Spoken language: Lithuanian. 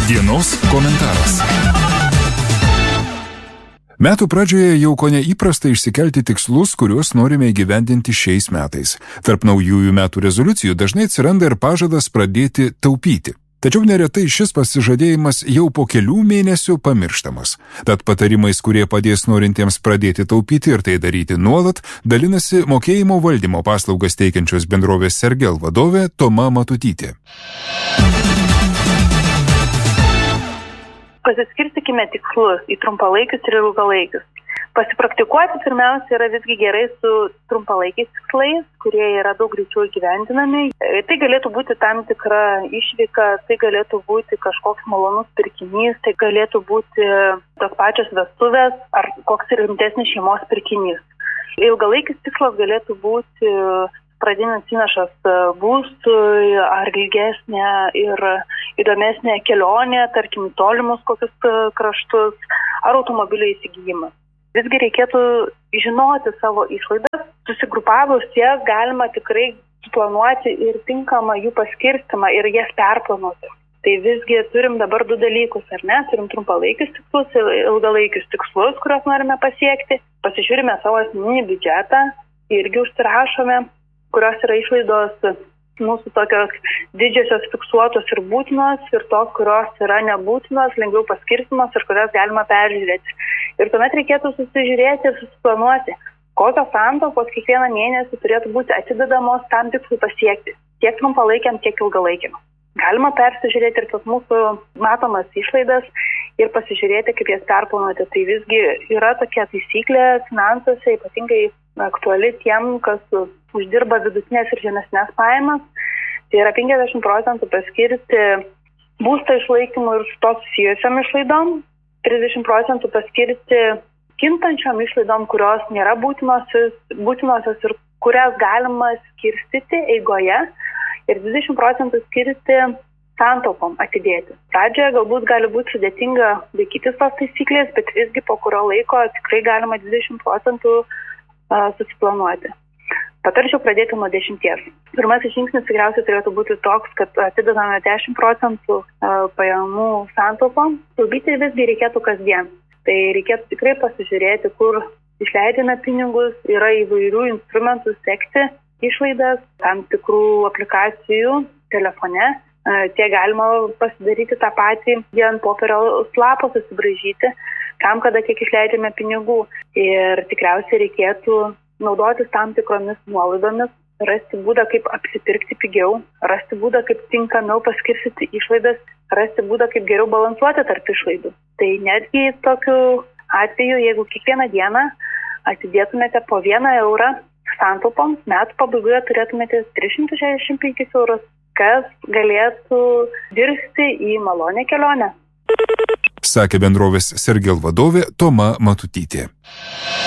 Dienos komentaras. Metų pradžioje jau kone įprasta išsikelti tikslus, kuriuos norime įgyvendinti šiais metais. Tarp naujųjų metų rezoliucijų dažnai atsiranda ir pažadas pradėti taupyti. Tačiau neretai šis pasižadėjimas jau po kelių mėnesių pamirštamas. Tad patarimais, kurie padės norintiems pradėti taupyti ir tai daryti nuolat, dalinasi mokėjimo valdymo paslaugas teikiančios bendrovės Sergel vadovė Toma Matutytė. Pasiskirstykime tikslus į trumpalaikius ir ilgalaikius. Pasipraktikuoti pirmiausia yra visgi gerai su trumpalaikiais tikslais, kurie yra daug greičiau įgyvendinami. Tai galėtų būti tam tikra išvyka, tai galėtų būti kažkoks malonus pirkinys, tai galėtų būti tos pačios vestuvės ar koks rimtesnis šeimos pirkinys. Ilgalaikis tikslas galėtų būti pradinis įnašas būstui ar ilgesnė ir įdomesnė kelionė, tarkim, tolimus kokius kraštus ar automobilio įsigijimas. Visgi reikėtų žinoti savo išlaidas, susigrupavus jas galima tikrai suplanuoti ir tinkamą jų paskirstimą ir jas perplanuoti. Tai visgi turim dabar du dalykus, ar ne? Turim trumpalaikius tikslus ir ilgalaikius tikslus, kuriuos norime pasiekti. Pasižiūrime savo asmeninį biudžetą, irgi užsirašome, kurios yra išlaidos mūsų tokios didžiosios fiksuotos ir būtinos ir tos, kurios yra nebūtinos, lengviau paskirstimos ir kurias galima peržiūrėti. Ir tuomet reikėtų susižiūrėti ir susiplanuoti, kokios santaupos kiekvieną mėnesį turėtų būti atidedamos tam tikslui pasiekti, tiek trumpalaikiam, tiek ilgalaikiam. Galima persižiūrėti ir tas mūsų matomas išlaidas ir pasižiūrėti, kaip jas perplanuoti. Tai visgi yra tokia taisyklė finansuose, ypatingai aktuali tiem, kas uždirba vidutinės ir žemesnės pajamas. Tai yra 50% paskirti būsto išlaikymui ir su to susijusiam išlaidom, 30% paskirti kintančiom išlaidom, kurios nėra būtinosios ir kurias galima skirstyti eigoje, ir 20% skirti santaupom atidėti. Pradžioje galbūt gali būti sudėtinga laikytis tos taisyklės, bet visgi po kurio laiko tikrai galima 20% susiplanuoti. Patarčiau pradėti nuo 10. Pirmasis žingsnis tikriausiai turėtų būti toks, kad atidedame 10% pajamų santaupom. Taupyti visgi reikėtų kasdien. Tai reikėtų tikrai pasižiūrėti, kur išleidžiame pinigus, yra įvairių instrumentų sekti išlaidas, tam tikrų aplikacijų telefone. Tie galima pasidaryti tą patį, ant popieriaus lapo susibraižyti, kam kada kiek išleidžiame pinigų. Ir tikriausiai reikėtų naudotis tam tikromis nuolaidomis, rasti būdą, kaip apsipirkti pigiau, rasti būdą, kaip tinkamiau paskirstyti išlaidas, rasti būdą, kaip geriau balansuoti tarp išlaidų. Tai netgi tokiu atveju, jeigu kiekvieną dieną atidėtumėte po 1 eurą santaupoms, metų pabaigoje turėtumėte 365 eurus, kas galėtų virsti į malonę kelionę. Sakė bendrovės Sergel vadovė Toma Matutytė.